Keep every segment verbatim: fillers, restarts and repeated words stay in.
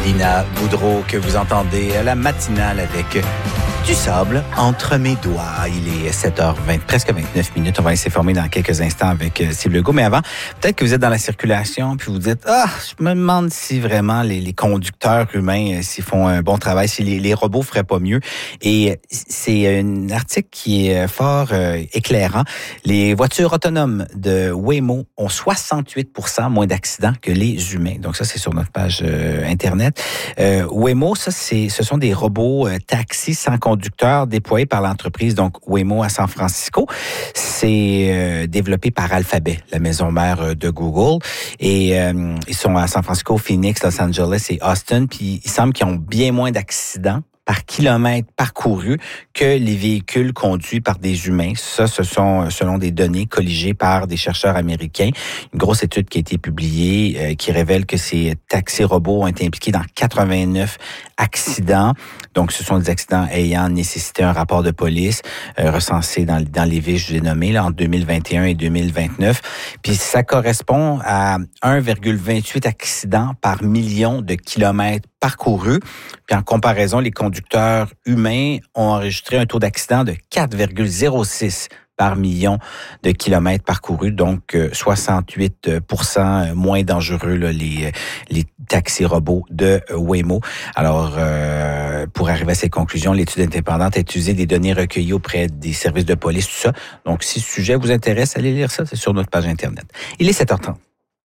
Lina Boudreau que vous entendez à la matinale avec du sable entre mes doigts. Il est sept heures vingt, presque vingt-neuf minutes. On va s'informer dans quelques instants avec euh, Steve Legault. Mais avant, peut-être que vous êtes dans la circulation puis vous dites « Ah, je me demande si vraiment les, les conducteurs humains, euh, s'ils font un bon travail, si les, les robots feraient pas mieux. » Et c'est un article qui est fort euh, éclairant. Les voitures autonomes de Waymo ont soixante-huit pour cent moins d'accidents que les humains. Donc ça, c'est sur notre page euh, Internet. Euh, Waymo, ça, c'est, ce sont des robots euh, taxis sans conducteur déployés par l'entreprise donc Waymo à San Francisco. C'est euh, développé par Alphabet, la maison mère de Google. Et euh, ils sont à San Francisco, Phoenix, Los Angeles et Austin. Puis il semble qu'ils ont bien moins d'accidents par kilomètre parcouru que les véhicules conduits par des humains. Ça, ce sont selon des données colligées par des chercheurs américains. Une grosse étude qui a été publiée euh, qui révèle que ces taxis robots ont été impliqués dans quatre-vingt-neuf accidents. Donc, ce sont des accidents ayant nécessité un rapport de police euh, recensé dans, dans les villes, je vous ai nommé, là, entre deux mille vingt et un et deux mille vingt-neuf. Puis, ça correspond à un virgule vingt-huit accidents par million de kilomètres parcourus. Puis, en comparaison, les conducteurs humains ont enregistré un taux d'accident de quatre virgule zéro six par million de kilomètres parcourus, donc euh, soixante-huit pour cent moins dangereux là, les les taxis robots de Waymo. Alors, euh, pour arriver à ces conclusions, l'étude indépendante a utilisé des données recueillies auprès des services de police, tout ça. Donc, si ce sujet vous intéresse, allez lire ça, c'est sur notre page Internet. Il est sept heures trente.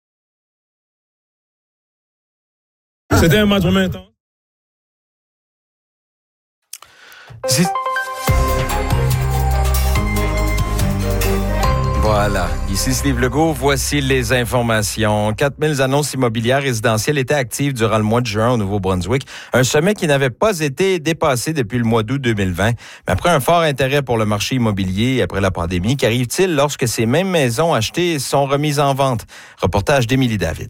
C'était un match vraiment intense. C'est... Voilà. Ici Steve Legault, voici les informations. quatre mille annonces immobilières résidentielles étaient actives durant le mois de juin au Nouveau-Brunswick. Un sommet qui n'avait pas été dépassé depuis le mois d'août deux mille vingt. Mais après un fort intérêt pour le marché immobilier après la pandémie, qu'arrive-t-il lorsque ces mêmes maisons achetées sont remises en vente? Reportage d'Émilie David.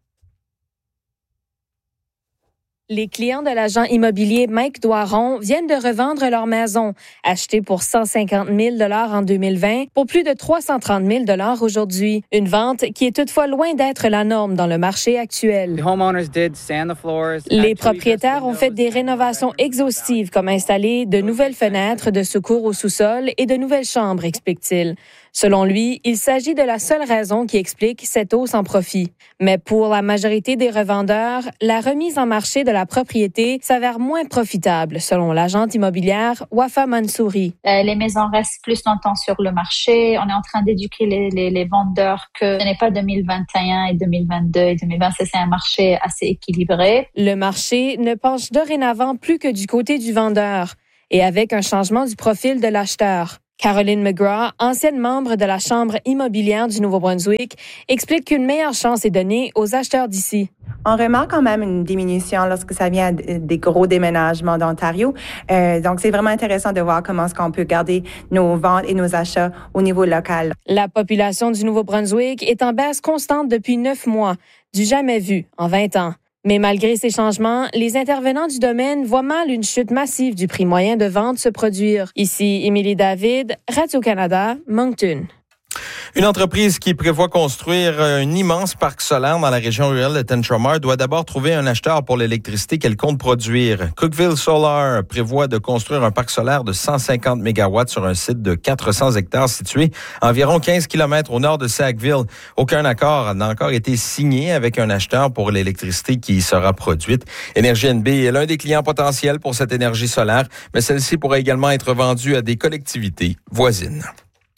Les clients de l'agent immobilier Mike Doiron viennent de revendre leur maison, achetée pour cent cinquante mille dollars en deux mille vingt, pour plus de trois cent trente mille dollars aujourd'hui. Une vente qui est toutefois loin d'être la norme dans le marché actuel. Les propriétaires ont fait des rénovations exhaustives, comme installer de nouvelles fenêtres de secours au sous-sol et de nouvelles chambres, explique-t-il. Selon lui, il s'agit de la seule raison qui explique cette hausse en profit. Mais pour la majorité des revendeurs, la remise en marché de la propriété s'avère moins profitable, selon l'agente immobilière Wafa Mansouri. Euh, les maisons restent plus longtemps sur le marché. On est en train d'éduquer les, les, les vendeurs que ce n'est pas deux mille vingt et un et deux mille vingt-deux et deux mille vingt, c'est un marché assez équilibré. Le marché ne penche dorénavant plus que du côté du vendeur et avec un changement du profil de l'acheteur. Caroline McGraw, ancienne membre de la Chambre immobilière du Nouveau-Brunswick, explique qu'une meilleure chance est donnée aux acheteurs d'ici. On remarque quand même une diminution lorsque ça vient des gros déménagements d'Ontario. Euh, donc, c'est vraiment intéressant de voir comment est-ce qu'on peut garder nos ventes et nos achats au niveau local. La population du Nouveau-Brunswick est en baisse constante depuis neuf mois, du jamais vu en vingt ans. Mais malgré ces changements, les intervenants du domaine voient mal une chute massive du prix moyen de vente se produire. Ici, Émilie David, Radio-Canada, Moncton. Une entreprise qui prévoit construire un immense parc solaire dans la région rurale de Tantramar doit d'abord trouver un acheteur pour l'électricité qu'elle compte produire. Cookeville Solar prévoit de construire un parc solaire de cent cinquante mégawatts sur un site de quatre cents hectares situé à environ quinze kilomètres au nord de Sackville. Aucun accord n'a encore été signé avec un acheteur pour l'électricité qui sera produite. Énergie N B est l'un des clients potentiels pour cette énergie solaire, mais celle-ci pourrait également être vendue à des collectivités voisines.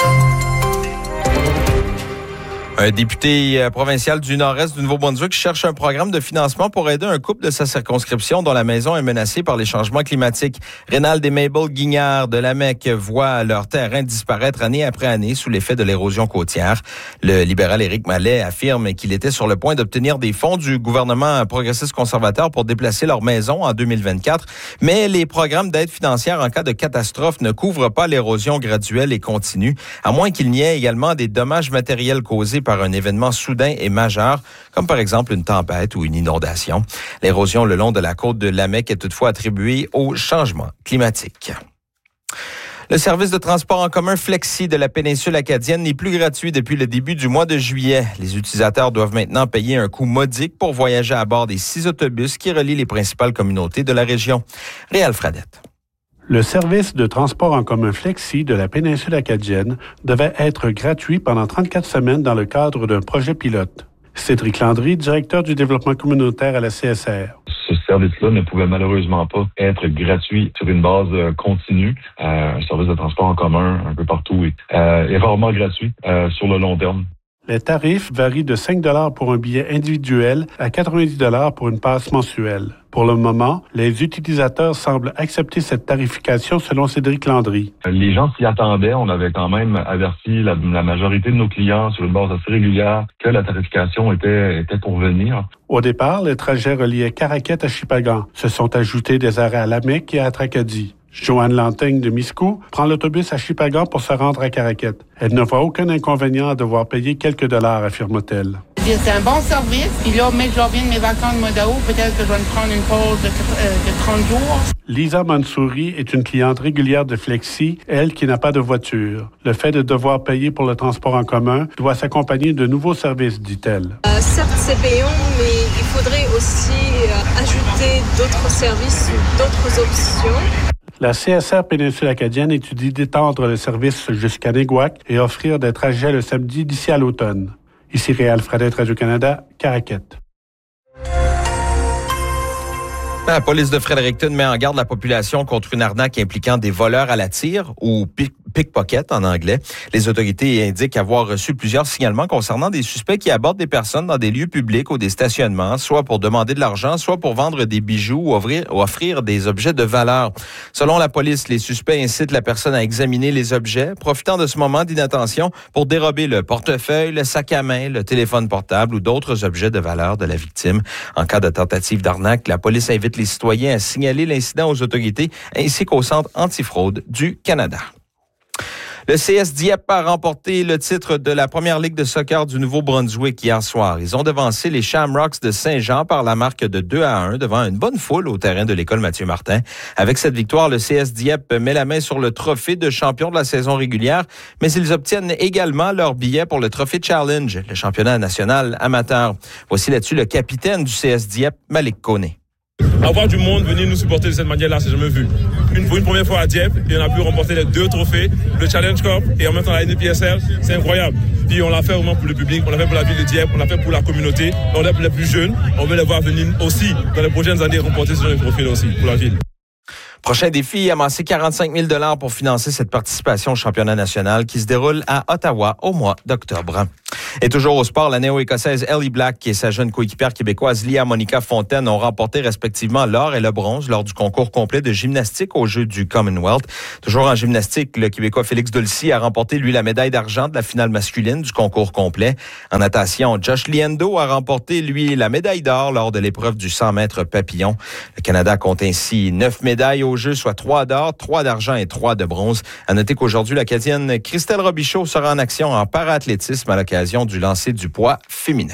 Un député provincial du Nord-Est du Nouveau-Brunswick cherche un programme de financement pour aider un couple de sa circonscription dont la maison est menacée par les changements climatiques. Rénald et Mabel Guignard de Lamec voient leur terrain disparaître année après année sous l'effet de l'érosion côtière. Le libéral Éric Mallet affirme qu'il était sur le point d'obtenir des fonds du gouvernement progressiste conservateur pour déplacer leur maison en deux mille vingt-quatre, mais les programmes d'aide financière en cas de catastrophe ne couvrent pas l'érosion graduelle et continue, à moins qu'il n'y ait également des dommages matériels causés par un événement soudain et majeur, comme par exemple une tempête ou une inondation. L'érosion le long de la côte de Lamec est toutefois attribuée au changement climatique. Le service de transport en commun Flexi de la péninsule acadienne n'est plus gratuit depuis le début du mois de juillet. Les utilisateurs doivent maintenant payer un coût modique pour voyager à bord des six autobus qui relient les principales communautés de la région. Réal Fradette. Le service de transport en commun Flexi de la péninsule acadienne devait être gratuit pendant trente-quatre semaines dans le cadre d'un projet pilote. Cédric Landry, directeur du développement communautaire à la C S R. Ce service-là ne pouvait malheureusement pas être gratuit sur une base euh, continue. Euh, un service de transport en commun un peu partout est, euh, est rarement gratuit euh, sur le long terme. Les tarifs varient de cinq dollars pour un billet individuel à quatre-vingt-dix dollars pour une passe mensuelle. Pour le moment, les utilisateurs semblent accepter cette tarification selon Cédric Landry. Les gens s'y attendaient. On avait quand même averti la, la majorité de nos clients sur une base assez régulière que la tarification était, était pour venir. Au départ, les trajets reliaient Caraquet à Shippagan. Se sont ajoutés des arrêts à Lamec et à Tracadie. Joanne Lantaigne de Miscou prend l'autobus à Shippagan pour se rendre à Caraquet. Elle ne voit aucun inconvénient à devoir payer quelques dollars, affirme-t-elle. C'est un bon service. Puis là, mais je reviens de mes vacances de mois d'août, peut-être que je vais me prendre une pause de, de trente jours. Lisa Mansouri est une cliente régulière de Flexi, elle qui n'a pas de voiture. Le fait de devoir payer pour le transport en commun doit s'accompagner de nouveaux services, dit-elle. Euh, certes, c'est payant, mais il faudrait aussi euh, ajouter d'autres services ou d'autres options. La C S R Péninsule acadienne étudie d'étendre le service jusqu'à Néguac et offrir des trajets le samedi d'ici à l'automne. Ici Réal Fradette, Radio-Canada, Caraquet. La police de Fredericton met en garde la population contre une arnaque impliquant des voleurs à la tire ou pickpocket en anglais. Les autorités indiquent avoir reçu plusieurs signalements concernant des suspects qui abordent des personnes dans des lieux publics ou des stationnements, soit pour demander de l'argent, soit pour vendre des bijoux ou offrir, ou offrir des objets de valeur. Selon la police, les suspects incitent la personne à examiner les objets, profitant de ce moment d'inattention pour dérober le portefeuille, le sac à main, le téléphone portable ou d'autres objets de valeur de la victime. En cas de tentative d'arnaque, la police invite les citoyens à signaler l'incident aux autorités ainsi qu'au Centre antifraude du Canada. Le C S Dieppe a remporté le titre de la première ligue de soccer du Nouveau-Brunswick hier soir. Ils ont devancé les Shamrocks de Saint-Jean par la marque de deux à un devant une bonne foule au terrain de l'école Mathieu-Martin. Avec cette victoire, le C S Dieppe met la main sur le trophée de champion de la saison régulière, mais ils obtiennent également leur billet pour le trophée Challenge, le championnat national amateur. Voici là-dessus le capitaine du C S Dieppe, Malik Koné. Avoir du monde venir nous supporter de cette manière-là, c'est jamais vu. Une, pour une première fois à Dieppe, et on a pu remporter les deux trophées, le Challenge Cup et en même temps la N P S L, c'est incroyable. Puis on l'a fait vraiment pour le public, on l'a fait pour la ville de Dieppe, on l'a fait pour la communauté, on l'a pour les plus jeunes, on veut les voir venir aussi dans les prochaines années remporter ce genre de trophée aussi pour la ville. Prochain défi, amasser quarante-cinq mille dollars pour financer cette participation au championnat national qui se déroule à Ottawa au mois d'octobre. Et toujours au sport, la néo-écossaise Ellie Black et sa jeune coéquipière québécoise Lia Monica Fontaine ont remporté respectivement l'or et le bronze lors du concours complet de gymnastique aux Jeux du Commonwealth. Toujours en gymnastique, le Québécois Félix Dulcy a remporté, lui, la médaille d'argent de la finale masculine du concours complet. En natation, Josh Liendo a remporté, lui, la médaille d'or lors de l'épreuve du cent mètres papillon. Le Canada compte ainsi neuf médailles aux Jeux, soit trois d'or, trois d'argent et trois de bronze. À noter qu'aujourd'hui, l'Acadienne Christelle Robichaud sera en action en para-athlétisme à l'occasion du lancer du poids féminin.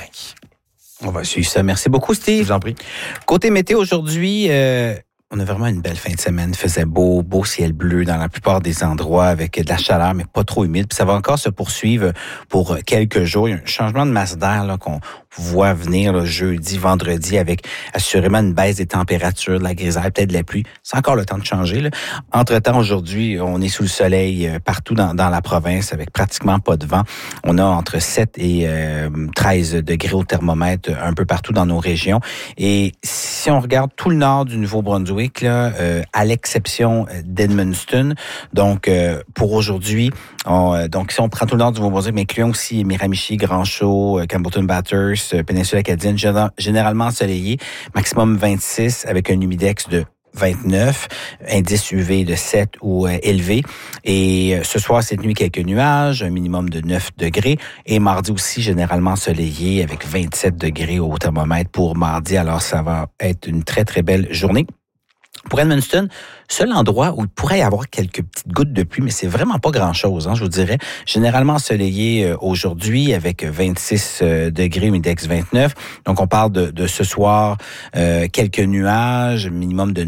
On va suivre ça. Merci beaucoup, Steve. Je vous en prie. Côté météo aujourd'hui, euh, on a vraiment une belle fin de semaine. Il faisait beau, beau ciel bleu dans la plupart des endroits avec de la chaleur, mais pas trop humide. Puis ça va encore se poursuivre pour quelques jours. Il y a un changement de masse d'air là, qu'on voit venir là, jeudi, vendredi, avec assurément une baisse des températures, de la grisaille, peut-être de la pluie. C'est encore le temps de changer. Là. Entre-temps, aujourd'hui, on est sous le soleil partout dans, dans la province avec pratiquement pas de vent. On a entre sept et euh, treize degrés au thermomètre un peu partout dans nos régions. Et si on regarde tout le nord du Nouveau-Brunswick, là, euh, à l'exception d'Edmundston, donc euh, pour aujourd'hui, on, euh, donc si on prend tout le nord du Nouveau-Brunswick, mais incluons aussi Miramichi, Grand Chau, euh, Campbellton Bathurst, péninsule acadienne, généralement ensoleillé, maximum vingt-six avec un humidex de vingt-neuf, indice U V de sept ou euh, élevé. Et euh, ce soir, cette nuit, quelques nuages, un minimum de neuf degrés. Et mardi aussi, généralement ensoleillé avec vingt-sept degrés au thermomètre pour mardi. Alors, ça va être une très, très belle journée. Pour Edmundston, seul endroit où il pourrait y avoir quelques petites gouttes de pluie, mais c'est vraiment pas grand-chose, hein, je vous dirais. Généralement ensoleillé euh, aujourd'hui avec vingt-six euh, degrés, humidex vingt-neuf. Donc, on parle de, de ce soir, euh, quelques nuages, minimum de neuf.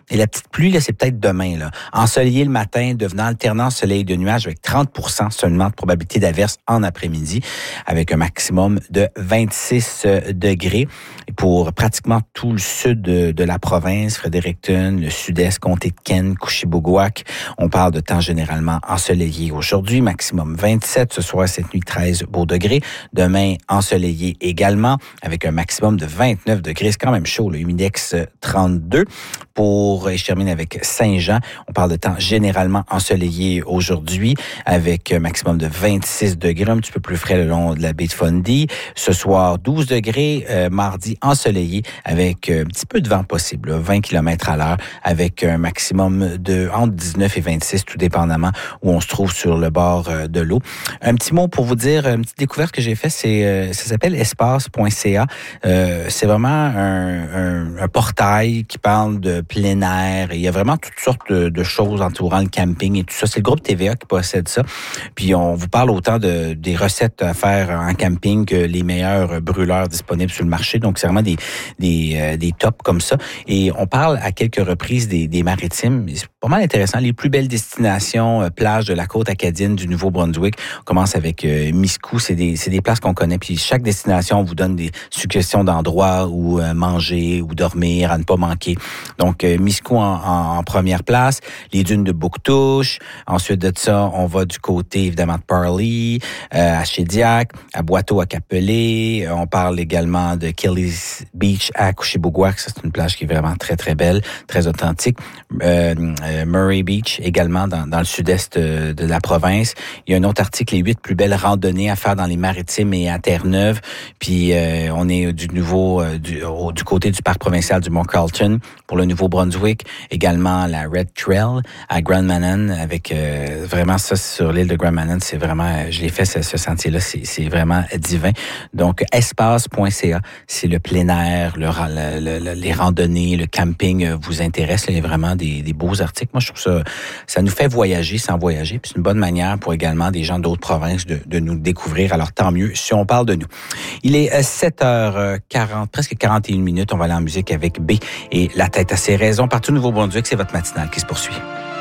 Et la petite pluie, là, c'est peut-être demain. Là. Ensoleillé le matin, devenant alternant soleil de nuages avec trente pour cent seulement de probabilité d'averse en après-midi, avec un maximum de vingt-six degrés. Et pour pratiquement tout le sud de, de la province, Fredericton, le sud-est, comté de Kent, Couchibougouac, on parle de temps généralement ensoleillé aujourd'hui, maximum vingt-sept. Ce soir, cette nuit, treize beaux degrés. Demain, ensoleillé également, avec un maximum de vingt-neuf degrés. C'est quand même chaud, le humidex trente-deux. Pour, je termine avec Saint-Jean, on parle de temps généralement ensoleillé aujourd'hui, avec un maximum de vingt-six degrés, un petit peu plus frais le long de la baie de Fundy. Ce soir, douze degrés, euh, mardi ensoleillé, avec un petit peu de vent possible, là, vingt kilomètres à l'heure, avec un maximum de entre dix-neuf et vingt-six, tout dépendamment où on se trouve sur le bord euh, de l'eau. Un petit mot pour vous dire, une petite découverte que j'ai faite, c'est euh, ça s'appelle espace point c a. Euh, c'est vraiment un, un, un portail qui parle de plein air. Et il y a vraiment toutes sortes de, de choses entourant le camping et tout ça. C'est le groupe T V A qui possède ça. Puis on vous parle autant de des recettes à faire en camping que les meilleurs brûleurs disponibles sur le marché. Donc c'est vraiment des des, euh, des tops comme ça. Et on parle à quelques reprises des, des maritimes. C'est pas mal intéressant. Les plus belles destinations, euh, plages de la côte acadienne du Nouveau-Brunswick. On commence avec euh, Miscou. C'est des c'est des places qu'on connaît. Puis chaque destination, on vous donne des suggestions d'endroits où euh, manger ou dormir à ne pas manquer. Donc euh, Miscou en, en, en première place, les dunes de Bouctouche. Ensuite de ça, on va du côté évidemment de Parley, euh, à Shediac, à Boiteau à Capelé. On parle également de Kelly's Beach à Couchibougouac. Ça, c'est une plage qui est vraiment très très belle, très authentique. Euh, euh, Murray Beach également dans, dans le sud-est de, de la province. Il y a un autre article, les huit plus belles randonnées à faire dans les Maritimes et à Terre-Neuve. Puis euh, on est du nouveau euh, du, au, du côté du parc provincial du Mont-Carlton pour le Nouveau-Brunswick. Également la Red Trail à Grand Manan avec euh, vraiment ça sur l'île de Grand Manan, c'est vraiment, je l'ai fait ce, ce sentier-là, c'est, c'est vraiment divin. Donc espace point c a, c'est le plein air, le, le, le, les randonnées, le camping vous intéresse. Là, il y a vraiment des, des beaux articles. Moi, je trouve ça, ça nous fait voyager sans voyager. Puis c'est une bonne manière pour également des gens d'autres provinces de, de nous découvrir. Alors tant mieux si on parle de nous. Il est sept heures quarante, presque quarante et une minutes. On va aller en musique avec B et La tête à ses raisons. Partout au Nouveau-Brunswick, c'est votre matinale qui se poursuit.